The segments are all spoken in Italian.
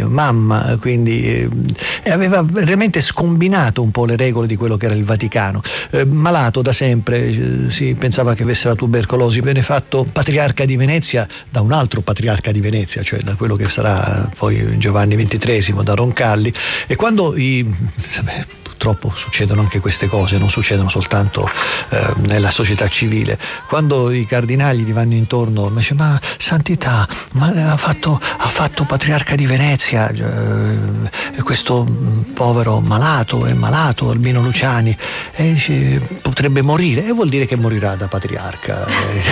mamma, quindi aveva veramente scombinato un po' le regole di quello che era il Vaticano. Malato da sempre, si pensava che avesse la tubercolosi, venne fatto patriarca di Venezia da un altro patriarca di Venezia, cioè da quello che sarà poi Giovanni XXIII, da Roncalli. E quando purtroppo succedono anche queste cose, non succedono soltanto nella società civile. Quando i cardinali gli vanno intorno, mi dice: ma santità, ma ha fatto patriarca di Venezia questo povero malato, è malato, Albino Luciani, e dice, potrebbe morire, e vuol dire che morirà da patriarca.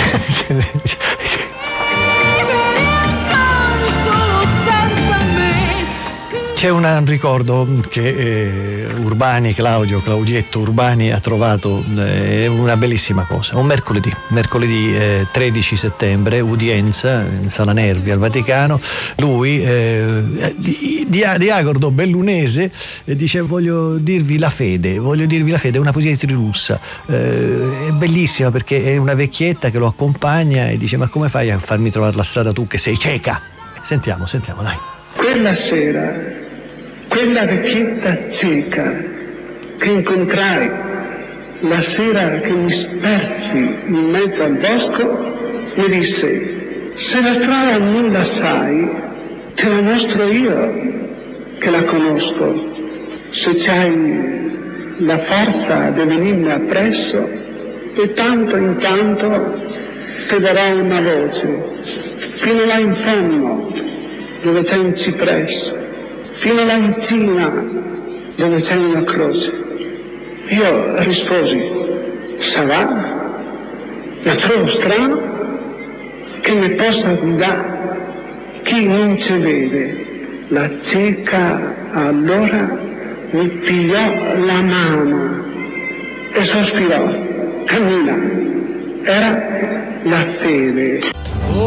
C'è un ricordo che Claudietto Urbani ha trovato, una bellissima cosa. Un mercoledì 13 settembre, udienza in Sala Nervi al Vaticano. Lui, di agordo bellunese, dice: voglio dirvi la fede, è una poesia di Trilussa. È bellissima perché è una vecchietta che lo accompagna e dice: ma come fai a farmi trovare la strada tu che sei cieca? Sentiamo, dai. Quella sera, quella vecchietta cieca che incontrai la sera che mi spersi in mezzo al bosco mi disse: se la strada non la sai, te la mostro io che la conosco. Se c'hai la forza di venirmi appresso, e tanto in tanto ti darò una voce, fino là in fondo dove c'è un cipresso, fino là in cima dove c'è una croce. Io risposi: sarà? La trovo strano che mi possa guidare chi non ci vede. La cieca allora mi pigliò la mano e sospirò: cammina. Era la fede.